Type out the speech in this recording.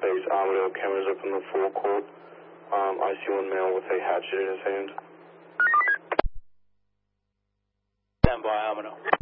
Base Armadale, cameras up in the forecourt. I see one male with a hatchet in his hand. Stand by, Armadale.